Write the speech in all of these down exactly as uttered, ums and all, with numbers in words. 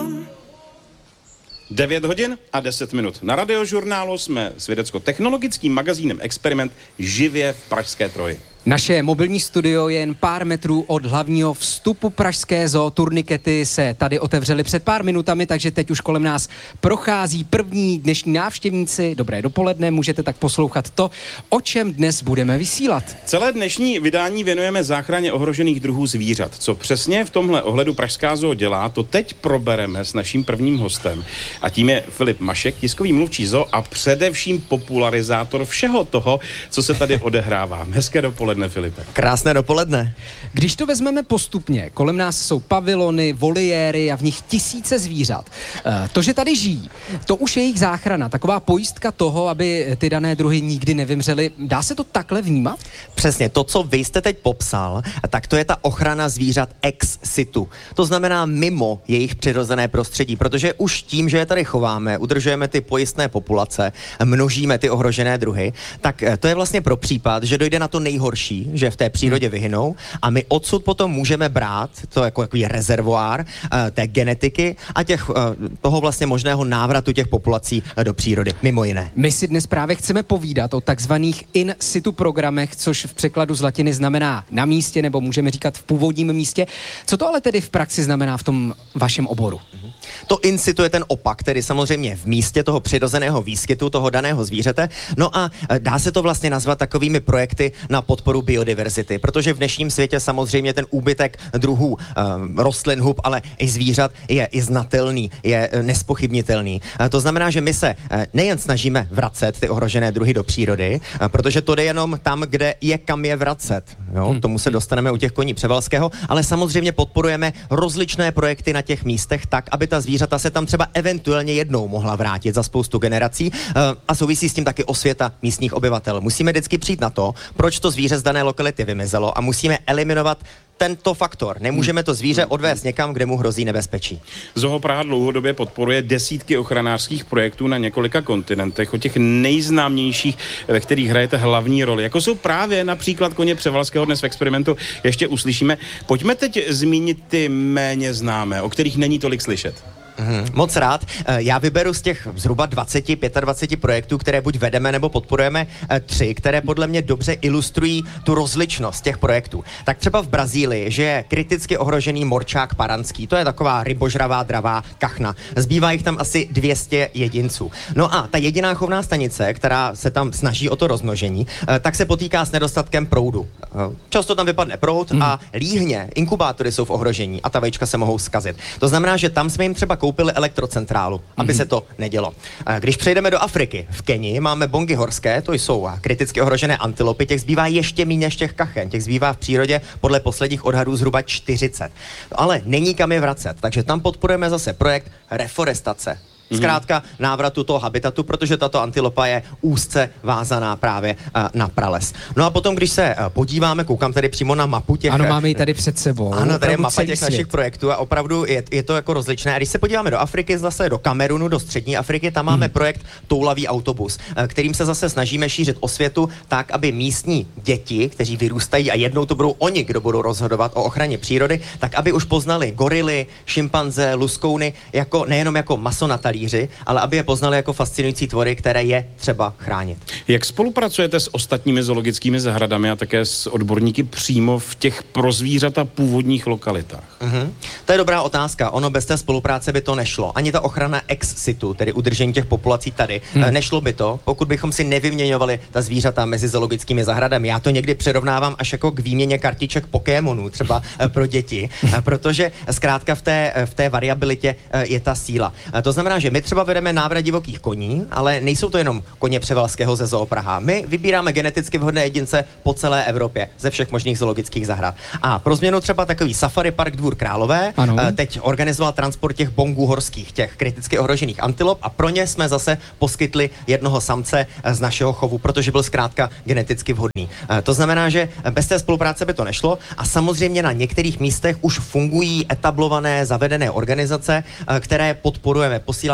devět hodin a deset minut. Na Radiožurnálu jsme s vědecko-technologickým magazínem Experiment živě v Pražské Troji. Naše mobilní studio je jen pár metrů od hlavního vstupu Pražské zoo. Turnikety se tady otevřely před pár minutami, takže teď už kolem nás prochází první dnešní návštěvníci. Dobré dopoledne, můžete tak poslouchat to, o čem dnes budeme vysílat. Celé dnešní vydání věnujeme záchraně ohrožených druhů zvířat. Co přesně v tomhle ohledu Pražská zoo dělá, to teď probereme s naším prvním hostem. A tím je Filip Mašek, tiskový mluvčí zoo a především popularizátor všeho toho, co se tady odehrává. Hezké dopoledne. Filipe. Krásné dopoledne. Když to vezmeme postupně, kolem nás jsou pavilony, voliéry a v nich tisíce zvířat. E, to, že tady žijí, to už je jejich záchrana, taková pojistka toho, aby ty dané druhy nikdy nevymřely. Dá se to takhle vnímat? Přesně, to, co vy jste teď popsal, tak to je ta ochrana zvířat ex situ. To znamená mimo jejich přirozené prostředí, protože už tím, že je tady chováme, udržujeme ty pojistné populace, množíme ty ohrožené druhy, tak to je vlastně pro případ, že dojde na to nejhorší, že v té přírodě vyhynou a my odsud potom můžeme brát to jako takový rezervoár uh, té genetiky a těch, uh, toho vlastně možného návratu těch populací uh, do přírody, mimo jiné. My si dnes právě chceme povídat o takzvaných in situ programech, což v překladu z latiny znamená na místě, nebo můžeme říkat v původním místě. Co to ale tedy v praxi znamená v tom vašem oboru? Uh-huh. To in situ je ten opak, tedy samozřejmě v místě toho přirozeného výskytu toho daného zvířete. No a uh, dá se to vlastně nazvat takovými projekty na podporu biodiverzity, protože v dnešním světě samozřejmě ten úbytek druhů um, rostlin, hub, ale i zvířat je i znatelný, je uh, nespochybnitelný. Uh, to znamená, že my se uh, nejen snažíme vracet ty ohrožené druhy do přírody, uh, protože to jde jenom tam, kde je kam je vracet. Jo? Hmm. Tomu se dostaneme u těch koní Převalského, ale samozřejmě podporujeme rozličné projekty na těch místech tak, aby ta zvířata se tam třeba eventuálně jednou mohla vrátit za spoustu generací uh, a souvisí s tím taky osvěta místních obyvatel. Musíme vždycky přijít na to, proč to zvíře z dané lokality vymizelo a musíme eliminovat tento faktor. Nemůžeme to zvíře odvést někam, kde mu hrozí nebezpečí. Zoo Praha dlouhodobě podporuje desítky ochranářských projektů na několika kontinentech. O těch nejznámějších, ve kterých hrajete hlavní roli, jako jsou právě například koně Převalského, dnes v Experimentu ještě uslyšíme. Pojďme teď zmínit ty méně známé, o kterých není tolik slyšet. Mm, moc rád. Já vyberu z těch zhruba dvacet až dvacet pět projektů, které buď vedeme nebo podporujeme, tři, které podle mě dobře ilustrují tu rozličnost těch projektů. Tak třeba v Brazílii, že je kriticky ohrožený morčák paranský, to je taková rybožravá dravá kachna. Zbývá jich tam asi dvě stě jedinců. No a ta jediná chovná stanice, která se tam snaží o to rozmnožení, tak se potýká s nedostatkem proudu. Často tam vypadne proud mm. a líhně, inkubátory jsou v ohrožení a ta vajíčka se mohou zkazit. To znamená, že tam jsme jim třeba koupili elektrocentrálu, aby mm-hmm. se to nedělo. Když přejdeme do Afriky, v Kenii máme bongy horské, to jsou kriticky ohrožené antilopy, těch zbývá ještě méně než těch kachen, těch zbývá v přírodě podle posledních odhadů zhruba čtyřicet. Ale není kam je vracet, takže tam podporujeme zase projekt reforestace. Zkrátka návratu toho habitatu, protože tato antilopa je úzce vázaná právě uh, na prales. No a potom, když se uh, podíváme, koukám tady přímo na mapu těch... Ano, máme ji tady před sebou. Ano, tady je mapa těch svět. našich projektů a opravdu je, je to jako rozličné. A když se podíváme do Afriky, zase do Kamerunu, do střední Afriky, tam máme hmm. projekt Toulavý autobus, uh, kterým se zase snažíme šířit osvětu tak, aby místní děti, kteří vyrůstají a jednou to budou oni, kdo budou rozhodovat o ochraně přírody, tak aby už poznali gorily, šimpanze, luskouny, jako, nejenom jako maso na talíři, ale aby je poznali jako fascinující tvory, které je třeba chránit. Jak spolupracujete s ostatními zoologickými zahradami a také s odborníky přímo v těch pro zvířata původních lokalitách? Mm-hmm. To je dobrá otázka. Ono bez té spolupráce by to nešlo. Ani ta ochrana ex situ, tedy udržení těch populací tady, hmm. nešlo by to, pokud bychom si nevyměňovali ta zvířata mezi zoologickými zahradami. Já to někdy přirovnávám až jako k výměně kartiček Pokémonů, třeba pro děti, protože zkrátka v té, v té variabilitě je ta síla. To znamená, že my třeba vedeme návrat divokých koní, ale nejsou to jenom koně Převalského ze Zoo Praha. My vybíráme geneticky vhodné jedince po celé Evropě, ze všech možných zoologických zahrad. A pro změnu třeba takový safari park Dvůr Králové ano. teď organizoval transport těch bongů horských, těch kriticky ohrožených antilop a pro ně jsme zase poskytli jednoho samce z našeho chovu, protože byl zkrátka geneticky vhodný. To znamená, že bez té spolupráce by to nešlo a samozřejmě na některých místech už fungují etablované, zavedené organizace, které podporujeme, posíláme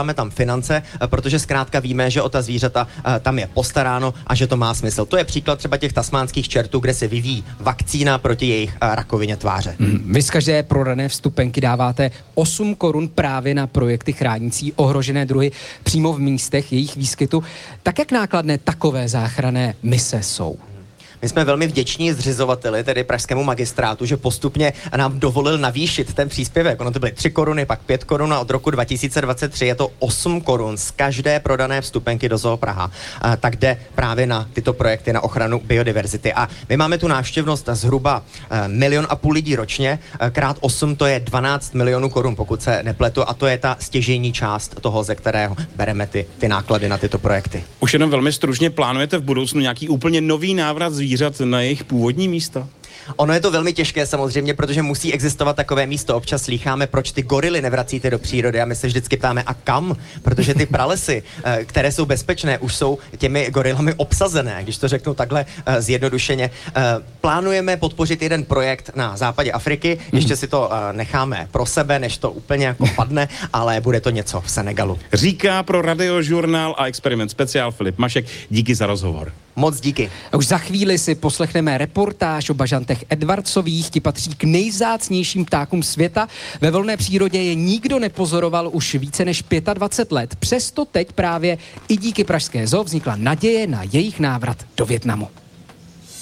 dáváme tam finance, protože zkrátka víme, že o ta zvířata tam je postaráno a že to má smysl. To je příklad třeba těch tasmánských čertů, kde se vyvíjí vakcína proti jejich rakovině tváře. Vy z každé prodané vstupenky dáváte osm korun právě na projekty chránící ohrožené druhy přímo v místech jejich výskytu. Tak jak nákladné takové záchranné mise jsou? My jsme velmi vděční zřizovateli, tedy pražskému magistrátu, že postupně nám dovolil navýšit ten příspěvek. Ono to byly tři koruny, pak pět korun a od roku dva tisíce dvacet tři je to osm korun z každé prodané vstupenky do Zoo Praha. A tak jde právě na tyto projekty na ochranu biodiverzity. A my máme tu návštěvnost zhruba milion a půl lidí ročně, krát osm to je dvanáct milionů korun, pokud se nepletu, a to je ta stěžejní část toho, ze kterého bereme ty, ty náklady na tyto projekty. Už jenom velmi stručně, plánujete v budoucnu nějaký úplně nový návrat zvířat na jejich původní místa? Ono je to velmi těžké samozřejmě, protože musí existovat takové místo. Občas slýcháme, proč ty gorily nevracíte do přírody a my se vždycky ptáme, a kam? Protože ty pralesy, které jsou bezpečné, už jsou těmi gorilami obsazené, když to řeknu takhle zjednodušeně. Plánujeme podpořit jeden projekt na západě Afriky, ještě si to necháme pro sebe, než to úplně jako padne, ale bude to něco v Senegalu. Říká pro Radiožurnál a Experiment speciál Filip Mašek. Díky za rozhovor. Moc díky. Už za chvíli si poslechneme reportáž o bažantech edwardsových, ti patří k nejvzácnějším ptákům světa. Ve volné přírodě je nikdo nepozoroval už více než dvacet pět let. Přesto teď právě i díky Pražské zoo vznikla naděje na jejich návrat do Vietnamu.